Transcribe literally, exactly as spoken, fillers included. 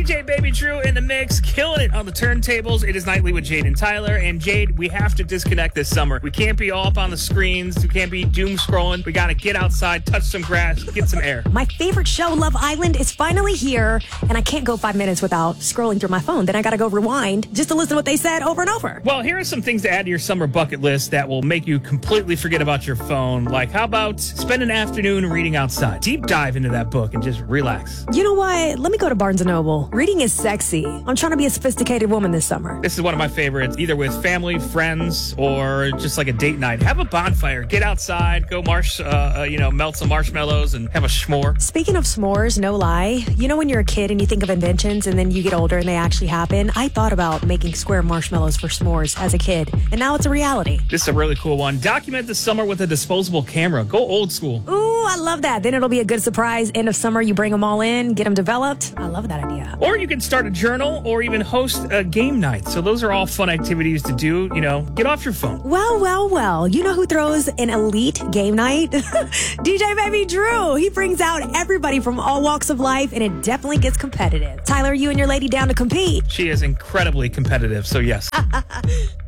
J Baby Drew in the mix, killing it on the turntables. It is Nightly with Jade and Tyler. And Jade, we have to disconnect this summer. We can't be all up on the screens. We can't be doom scrolling. We got to get outside, touch some grass, get some air. My favorite show, Love Island, is finally here, and I can't go five minutes without scrolling through my phone. Then I got to go rewind just to listen to what they said over and over. Well, here are some things to add to your summer bucket list that will make you completely forget about your phone. Like, how about spend an afternoon reading outside? Deep dive into that book and just relax. You know what? Let me go to Barnes and Noble. Reading is sexy. I'm trying to be a sophisticated woman this summer. This is one of my favorites, either with family, friends, or just like a date night. Have a bonfire. Get outside. Go marsh, uh, uh, you know, melt some marshmallows and have a s'more. Speaking of s'mores, no lie. You know when you're a kid and you think of inventions and then you get older and they actually happen? I thought about making square marshmallows for s'mores as a kid, and now it's a reality. This is a really cool one. Document the summer with a disposable camera. Go old school. Ooh, I love that. Then it'll be a good surprise. End of summer, you bring them all in, get them developed. I love that idea. Or you can start a journal or even host a game night. So those are all fun activities to do. You know, get off your phone. Well, well, well. You know who throws an elite game night? D J Baby Drew. He brings out everybody from all walks of life, and it definitely gets competitive. Tyler, you and your lady down to compete? She is incredibly competitive, so yes.